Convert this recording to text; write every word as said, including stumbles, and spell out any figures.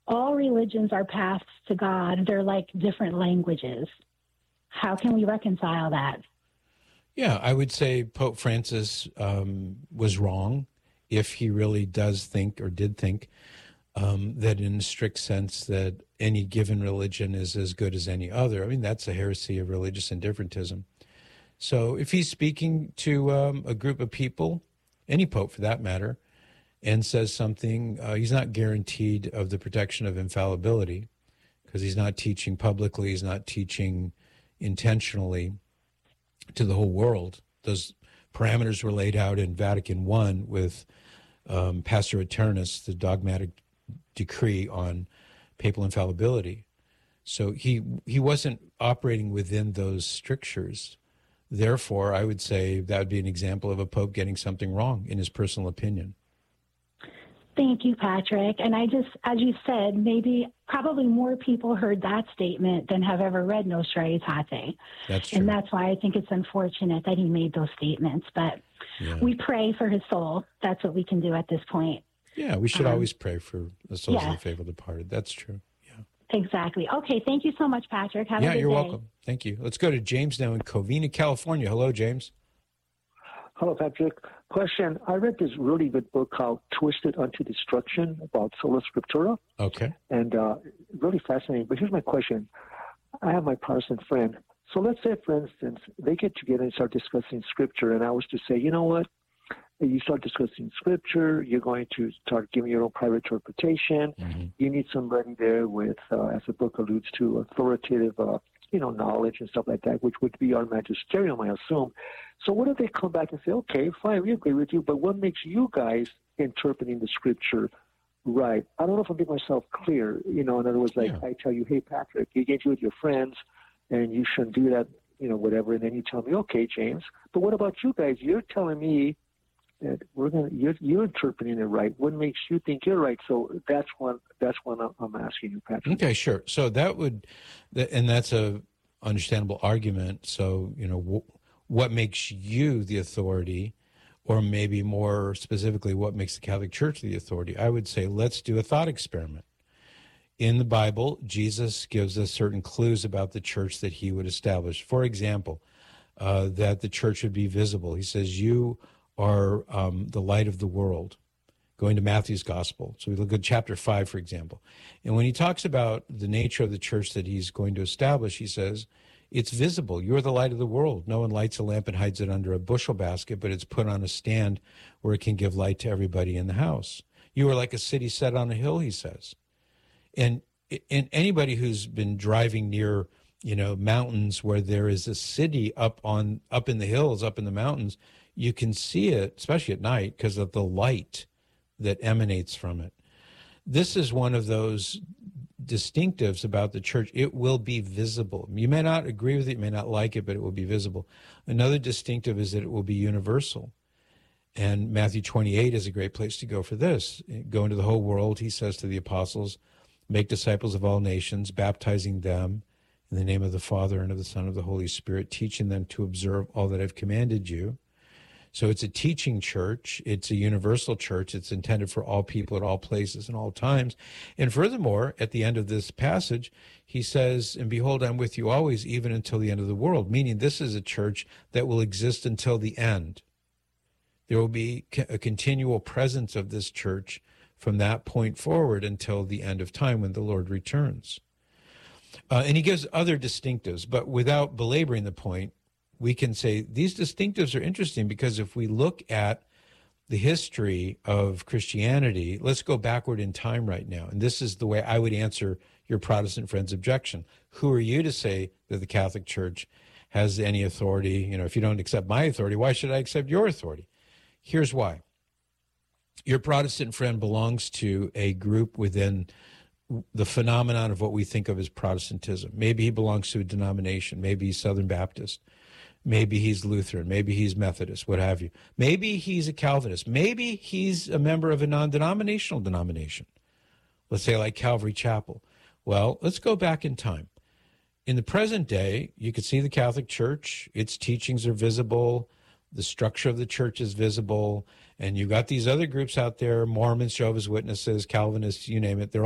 all religions are paths to God. They're like different languages. How can we reconcile that? Yeah, I would say Pope Francis um, was wrong if he really does think or did think um, that in a strict sense that any given religion is as good as any other. I mean, that's a heresy of religious indifferentism. So if he's speaking to um, a group of people, any pope for that matter, and says something, uh, he's not guaranteed of the protection of infallibility because he's not teaching publicly, he's not teaching intentionally to the whole world. Those parameters were laid out in Vatican One with um, Pastor Eternus, the dogmatic decree on papal infallibility. So he he wasn't operating within those strictures. Therefore, I would say that would be an example of a pope getting something wrong in his personal opinion. Thank you, Patrick. And I just, as you said, maybe probably more people heard that statement than have ever read Nostra Aetate. That's true. And that's why I think it's unfortunate that he made those statements. But yeah. We pray for his soul. That's what we can do at this point. Yeah, we should um, always pray for the souls yes. of the faithful departed. That's true. Yeah. Exactly. Okay, thank you so much, Patrick. Have yeah, a good you're day. welcome. Thank you. Let's go to James now in Covina, California. Hello, James. Hello, Patrick. Question. I read this really good book called Twisted Unto Destruction about Sola Scriptura. Okay. And uh, really fascinating. But here's my question. I have my Protestant friend. So let's say, for instance, they get together and start discussing Scripture, and I was to say, you know what? You start discussing Scripture, you're going to start giving your own private interpretation. Mm-hmm. You need somebody there with, uh, as the book alludes to, authoritative uh, you know, knowledge and stuff like that, which would be our magisterium, I assume. So what if they come back and say, okay, fine, we agree with you, but what makes you guys interpreting the Scripture right? I don't know if I'm making myself clear. You know, in other words, like yeah. I tell you, hey, Patrick, you get you with your friends, and you shouldn't do that, you know, whatever, and then you tell me, okay, James, but what about you guys? You're telling me that we're gonna, you're, you're interpreting it right. What makes you think you're right? So that's one. That's one I'm asking you, Patrick. Okay, sure. So that would, and that's a understandable argument. So you know, w- what makes you the authority, or maybe more specifically, what makes the Catholic Church the authority? I would say let's do a thought experiment. In the Bible, Jesus gives us certain clues about the church that he would establish. For example, uh, that the church would be visible. He says, "You are um, the light of the world," going to Matthew's gospel. So we look at chapter five, for example. And when he talks about the nature of the church that he's going to establish, he says, it's visible. You're the light of the world. No one lights a lamp and hides it under a bushel basket, but it's put on a stand where it can give light to everybody in the house. You are like a city set on a hill, he says. And, and anybody who's been driving near, you know, mountains where there is a city up on, up in the hills, up in the mountains, you can see it, especially at night, because of the light that emanates from it. This is one of those distinctives about the church. It will be visible. You may not agree with it, you may not like it, but it will be visible. Another distinctive is that it will be universal. And Matthew twenty-eight is a great place to go for this. Go into the whole world, he says to the apostles, make disciples of all nations, baptizing them in the name of the Father and of the Son and of the Holy Spirit, teaching them to observe all that I've commanded you. So it's a teaching church. It's a universal church. It's intended for all people at all places and all times. And furthermore, at the end of this passage, he says, and behold, I'm with you always, even until the end of the world, meaning this is a church that will exist until the end. There will be a continual presence of this church from that point forward until the end of time when the Lord returns. Uh, and he gives other distinctives, but without belaboring the point, we can say these distinctives are interesting because if we look at the history of Christianity, let's go backward in time right now. And this is the way I would answer your Protestant friend's objection. Who are you to say that the Catholic Church has any authority? You know, if you don't accept my authority, why should I accept your authority? Here's why. Your Protestant friend belongs to a group within the phenomenon of what we think of as Protestantism. Maybe he belongs to a denomination. Maybe he's Southern Baptist. Maybe he's Lutheran. Maybe he's Methodist, what have you. Maybe he's a Calvinist. Maybe he's a member of a non-denominational denomination. Let's say like Calvary Chapel. Well, let's go back in time. In the present day, you can see the Catholic Church. Its teachings are visible. The structure of the church is visible. And you've got these other groups out there, Mormons, Jehovah's Witnesses, Calvinists, you name it. They're